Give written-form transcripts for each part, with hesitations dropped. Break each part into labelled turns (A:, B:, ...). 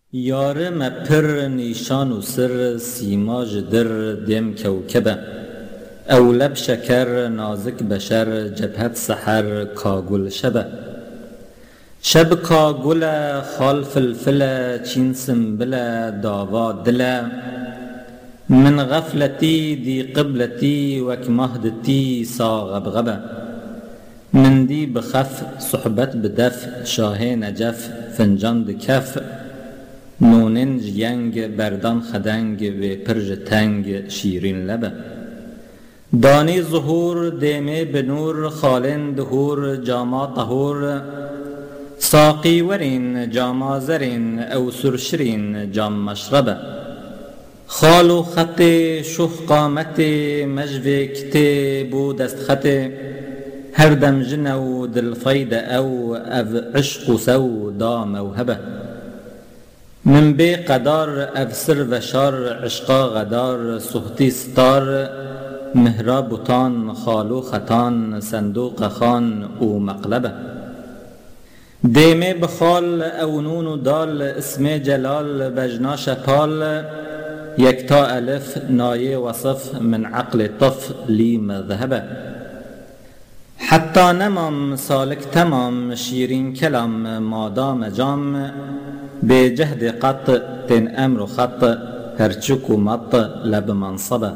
A: یاره مپر نیشان و سر سیماج در دیم کوکبه او لب شکر نازک بشر جبهت سحر کاگل شبه شب کاگل خال فلفل چین سنبل داوا دل من غفلتی دی قبلتی وک مهدتی ساغبغبه من دی بخف صحبت بدف شاه نجف فنجان دکف نوننج ینگ بردان خدنگ و پرج تنگ شیرین لبه دانی ظهور دیمه بنور خالن دهور جاما طهور ساقی ورین جاما زرین او سرشرین جام مشربه خالو خط شوخ قامت مجوه کته بو دست خط هر دم جنو دل فاید او عشق سو دا موهبه من بی قدار افسر و شار عشقا غدار صحتی ستار مهرا بوتان خالو خطان صندوق خان او مقلبه دیمه بخال او نون و دال اسم جلال بجنا شپال یکتا الف نایه وصف من عقل طف لی مذهبه حتی نمام سالک تمام شیرین کلام مادام جام به جهد قط تن امر خط هرچک و مط لب منصبه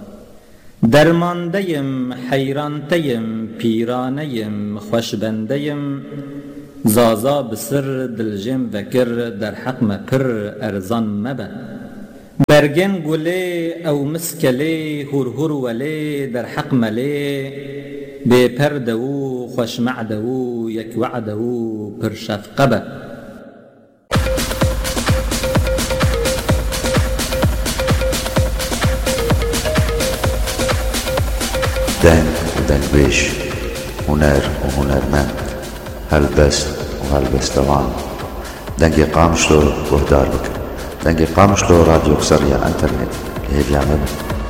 A: درماندیم حیرانتیم پیرانیم خوشبندیم زازا بسر دلجم وکر در حق مپر ارزان مبه برگن گله او مسکله هر وله در حق مله به پردو خوش معدو یک وعدو پر شفقبه
B: دنگ و دنگویش هنر و هنرمند هلبست و هلبستوان دنگ قامشلو گهدار بکن دنگ قامشلو رادیو بسرية انترنت هيدي عمل